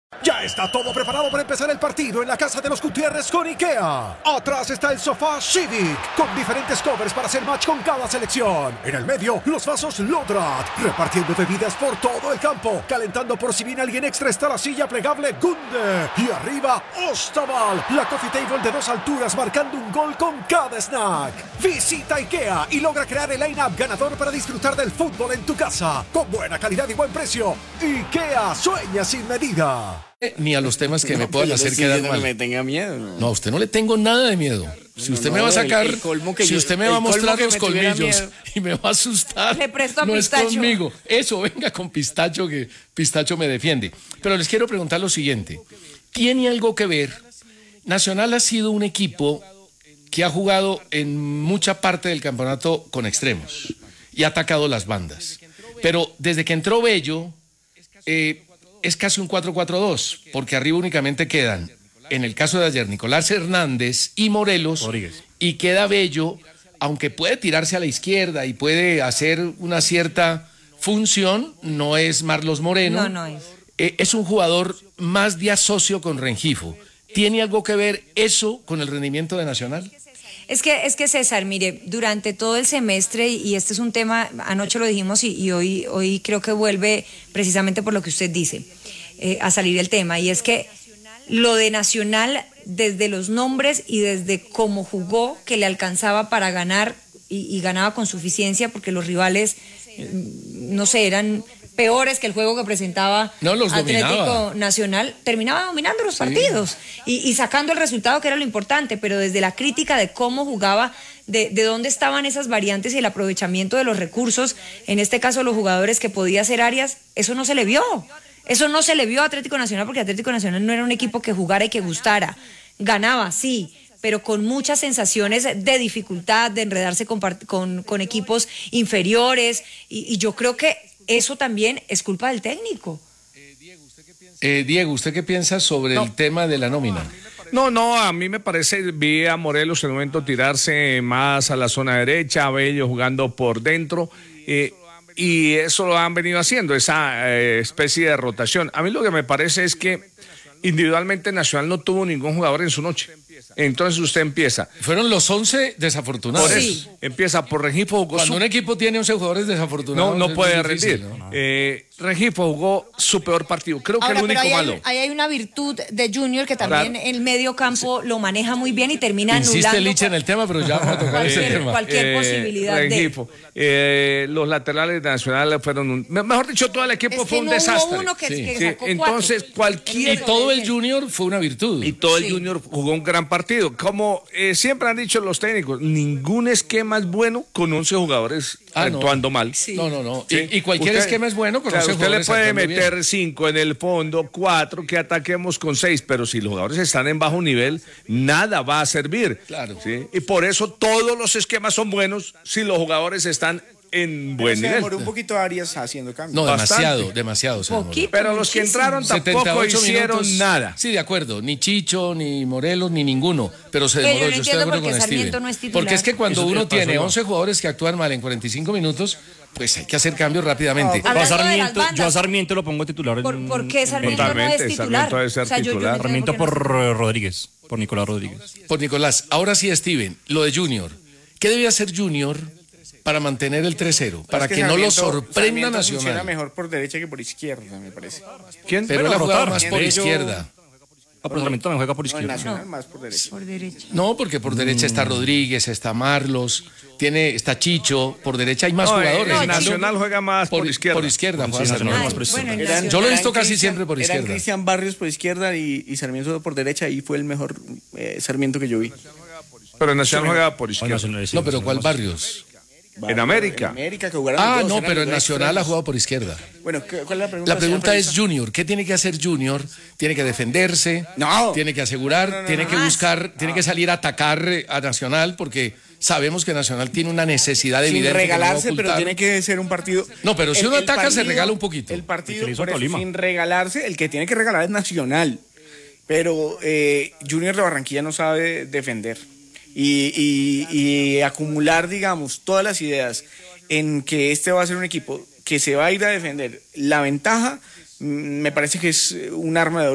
Ya está todo preparado para empezar el partido en la casa de los Gutiérrez con IKEA. Atrás está el sofá Civic, con diferentes covers para hacer match con cada selección. En el medio, los vasos Lodrat, repartiendo bebidas por todo el campo. Calentando por si viene alguien extra está la silla plegable Gunde. Y arriba, Ostaval, la coffee table de 2 alturas marcando un gol con cada snack. Visita IKEA y logra crear el line-up ganador para disfrutar del fútbol en tu casa. Con buena calidad y buen precio. IKEA sueña sin medida. Ni a los temas que me puedan hacer quedar mal. No me tenga miedo. No, a usted no le tengo nada de miedo. Si usted me va a sacar, si usted me va a mostrar los colmillos y me va a asustar, le presto a no Pistacho. es conmigo. Eso, venga con Pistacho, que Pistacho me defiende. Pero les quiero preguntar lo siguiente. ¿Tiene algo que ver? Nacional ha sido un equipo que ha jugado en mucha parte del campeonato con extremos y ha atacado las bandas. Pero desde que entró Bello, es casi un 4-4-2, porque arriba únicamente quedan, en el caso de ayer, Nicolás Hernández y Morelos, Rodríguez. Y queda Bello, aunque puede tirarse a la izquierda y puede hacer una cierta función, no es Marlos Moreno. No es. Es un jugador más de asocio con Rengifo. ¿Tiene algo que ver eso con el rendimiento de Nacional? Es que César, mire, durante todo el semestre, y este es un tema, anoche lo dijimos y hoy creo que vuelve precisamente por lo que usted dice, a salir el tema, y es que lo de Nacional, desde los nombres y desde cómo jugó, que le alcanzaba para ganar y ganaba con suficiencia, porque los rivales, no sé, eran peores que el juego que presentaba Atlético Nacional, terminaba dominando los partidos y sacando el resultado, que era lo importante, pero desde la crítica de cómo jugaba, de dónde estaban esas variantes y el aprovechamiento de los recursos, en este caso los jugadores que podía hacer Arias, eso no se le vio. Eso no se le vio a Atlético Nacional, porque Atlético Nacional no era un equipo que jugara y que gustara. Ganaba, sí, pero con muchas sensaciones de dificultad, de enredarse con equipos inferiores, y yo creo que eso también es culpa del técnico. Diego, ¿usted qué piensa sobre el tema de la nómina? No, a mí me parece, vi a Morelos en el momento tirarse más a la zona derecha, a Bello jugando por dentro, y eso lo han venido haciendo, esa especie de rotación. A mí lo que me parece es que individualmente Nacional no tuvo ningún jugador en su noche. Entonces usted empieza. Fueron los 11 desafortunados. Por eso, empieza por Rengifo. Cuando un equipo tiene 11 jugadores desafortunados, no puede rendir. ¿No? Rengifo jugó su peor partido. Creo que el único malo. Ahí hay una virtud de Junior que también el medio campo lo maneja muy bien y termina Insiste anulando. Licha en el tema, pero ya vamos a tocar ese tema. Cualquier posibilidad Rengifo. Los laterales de Nacional fueron mejor dicho, todo el equipo fue un desastre. Hubo uno que sacó entonces, cualquier. Y todo el Junior fue una virtud. Y todo el Junior jugó un gran partido. Como siempre han dicho los técnicos, ningún esquema es bueno con 11 jugadores actuando mal. Sí. No. Sí. Y cualquier esquema es bueno con 11 jugadores. Usted le puede meter 5 en el fondo, 4, que ataquemos con 6, pero si los jugadores están en bajo nivel, nada va a servir. Claro. ¿Sí? Y por eso todos los esquemas son buenos si los jugadores están en buen nivel. Se demoró un poquito Arias haciendo cambios. No, demasiado se demoró. Pero los que entraron tampoco hicieron nada. Sí, de acuerdo. Ni Chicho, ni Morelos, ni ninguno. Pero se demoró. Yo estoy de acuerdo con Sarmiento no es titular. Porque es que cuando uno tiene 11 jugadores que actúan mal en 45 minutos, pues hay que hacer cambios rápidamente. Yo a Sarmiento lo pongo titular. ¿Por qué Sarmiento no es titular? Sarmiento debe ser titular. Sarmiento por Rodríguez, por Nicolás Rodríguez. Por Nicolás. Ahora sí, Steven, lo de Junior. ¿Qué debe hacer Junior para mantener el 3-0? Para que no lo sorprenda Nacional. Funciona mejor por derecha que por izquierda, me parece. ¿Quién? Pero él ha jugado más por izquierda. Pero Sarmiento también juega por No, izquierda. Nacional más por derecha. Por derecha. No, porque por derecha está Rodríguez, está Marlos, está Chicho, por derecha hay más jugadores. Nacional juega más por izquierda. Por izquierda, Sí, Nacional más por izquierda. Yo lo he visto casi siempre por Eran izquierda. Cristian Barrios por izquierda y Sarmiento por derecha, y fue el mejor Sarmiento que yo vi. Pero Nacional juega por izquierda. No, pero ¿cuál Barrios? En América. Que jugaron No, pero en Nacional ha jugado por izquierda. Bueno, ¿cuál es la pregunta? La pregunta es Junior, ¿qué tiene que hacer Junior? ¿Tiene que defenderse? No. ¿Tiene que asegurar? ¿Tiene que buscar? ¿Tiene que salir a atacar a Nacional? Porque sabemos que Nacional tiene una necesidad evidente. Sin regalarse, que no va a pero tiene que ser un partido. No, pero si uno ataca, se regala un poquito. El partido, hizo por eso, Tolima. sin regalarse, el que tiene que regalar es Nacional. Pero Junior de Barranquilla no sabe defender. Y acumular, digamos, todas las ideas en que este va a ser un equipo que se va a ir a defender la ventaja, me parece que es un arma de doble